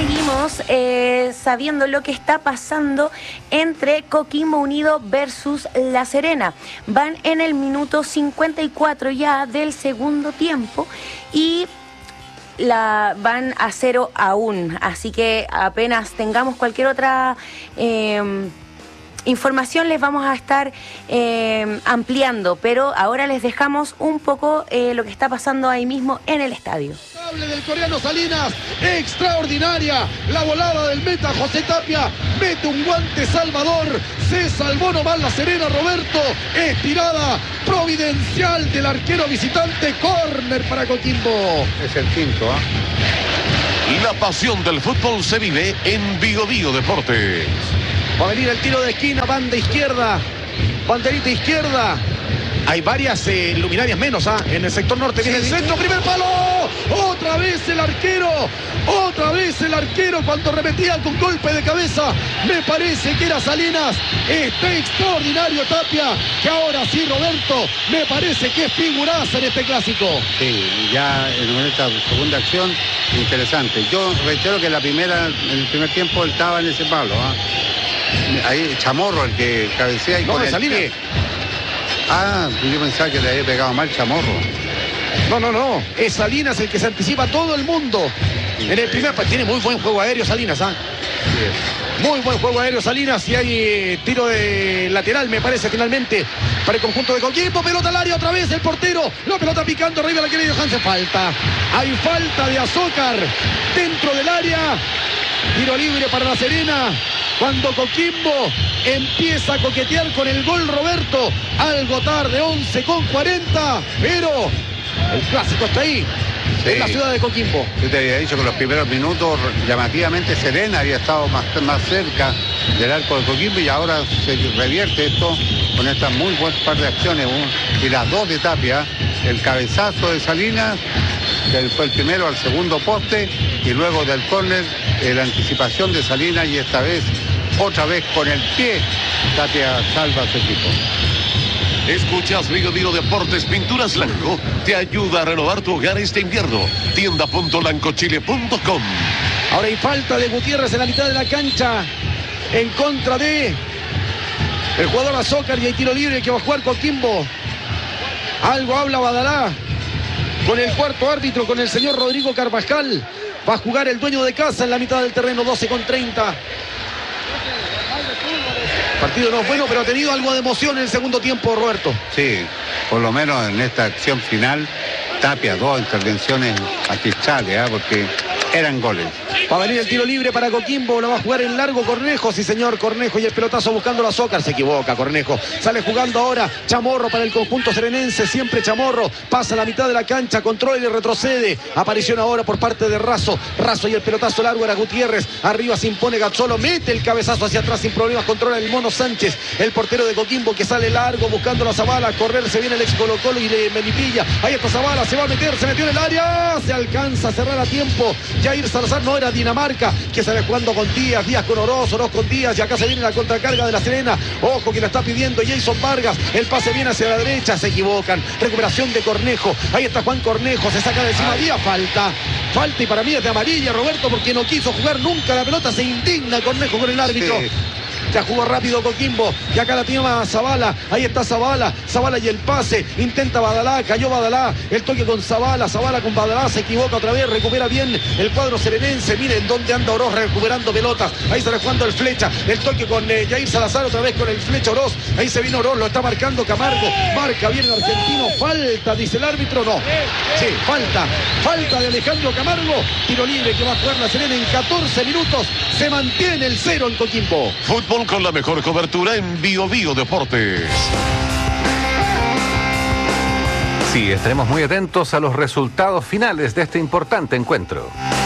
seguimos sabiendo lo que está pasando entre Coquimbo Unido versus La Serena. Van en el minuto 54 ya del segundo tiempo y van a 0-1. Así que apenas tengamos cualquier otra información les vamos a estar ampliando, pero ahora les dejamos un poco lo que está pasando ahí mismo en el estadio. Del coreano Salinas, extraordinaria la volada del meta José Tapia, mete un guante salvador, se salvó nomás La Serena. Roberto, estirada providencial del arquero visitante, córner para Coquimbo. Es el quinto, Y la pasión del fútbol se vive en Bio Bio Deportes. Va a venir el tiro de esquina, banda izquierda, banderita izquierda. Hay varias luminarias menos en el sector norte. Viene el centro, primer palo. Otra vez el arquero cuando remetía con golpe de cabeza. Me parece que era Salinas. Está extraordinario Tapia, que ahora sí, Roberto, me parece que es figuraza en este clásico. Sí, ya en esta segunda acción, interesante. Yo reitero que en el primer tiempo él estaba en ese palo. Ahí Chamorro, el que cabecea y con el pie. Yo pensaba que le había pegado mal Chamorro. No. Es Salinas el que se anticipa a todo el mundo. En el primer tiene muy buen juego aéreo Salinas. Muy buen juego aéreo Salinas. Y hay tiro de lateral, me parece, finalmente, para el conjunto de Coquimbo. Pelota al área otra vez el portero. La pelota picando arriba, la quiere Johansen. Falta. Hay falta de Azócar dentro del área. Tiro libre para La Serena. Cuando Coquimbo empieza a coquetear con el gol, Roberto, algo tarde, 11:40, pero el clásico está ahí, en la ciudad de Coquimbo. Yo te había dicho que en los primeros minutos, llamativamente, Serena había estado más cerca del arco de Coquimbo y ahora se revierte esto con estas muy buenas par de acciones, y las dos de Tapia, el cabezazo de Salinas, que fue el primero al segundo poste, y luego del córner, la anticipación de Salinas, y esta vez, otra vez con el pie, Tapia salva a su equipo. Escuchas Bio Bio Deportes. Pinturas Blanco te ayuda a renovar tu hogar este invierno. Tienda.lancochile.com. Ahora hay falta de Gutiérrez en la mitad de la cancha en contra de el jugador Azócar, y hay tiro libre que va a jugar Coquimbo. Algo habla Badalá con el cuarto árbitro, con el señor Rodrigo Carvajal. Va a jugar el dueño de casa en la mitad del terreno, 12:30. Partido no es bueno, pero ha tenido algo de emoción en el segundo tiempo, Roberto. Sí, por lo menos en esta acción final, Tapia, dos intervenciones magistrales, porque eran goles. Va a venir el tiro libre para Coquimbo, lo va a jugar en largo Cornejo, sí señor, Cornejo, y el pelotazo buscando a Azócar, se equivoca Cornejo, sale jugando ahora Chamorro para el conjunto serenense, siempre Chamorro, pasa a la mitad de la cancha, controla y retrocede, aparición ahora por parte de Razo, y el pelotazo largo era Gutiérrez, arriba se impone Gazzolo, mete el cabezazo hacia atrás sin problemas, controla el Mono Sánchez, el portero de Coquimbo que sale largo buscando a Zavala, a correr, se viene el ex Colo Colo y le Melipilla, ahí está Zavala, se va a meter, se metió en el área, se alcanza a cerrar a tiempo, Jair Salazar, no era Dinamarca, que sale jugando con Díaz con Oroz con Díaz, y acá se viene la contracarga de La Serena, ojo que la está pidiendo Jason Vargas, el pase viene hacia la derecha, se equivocan, recuperación de Cornejo, ahí está Juan Cornejo, se saca de encima Díaz, falta, y para mí es de amarilla, Roberto, porque no quiso jugar nunca la pelota, se indigna Cornejo con el árbitro. Sí. Ya jugó rápido Coquimbo, y acá la tiene Zavala, ahí está Zavala y el pase, intenta Badalá, cayó Badalá, el toque con Zavala con Badalá, se equivoca otra vez, recupera bien el cuadro serenense, miren dónde anda Oroz recuperando pelotas, ahí sale jugando el Flecha, el toque con Jair Salazar otra vez con el Flecha Oroz, ahí se vino Oroz, lo está marcando Camargo, marca bien el argentino, falta, dice el árbitro, no, sí, falta de Alejandro Camargo, tiro libre que va a jugar La Serena en 14 minutos, se mantiene el 0 en Coquimbo. Fútbol con la mejor cobertura en Bio Bio Deportes. Sí, estaremos muy atentos a los resultados finales de este importante encuentro.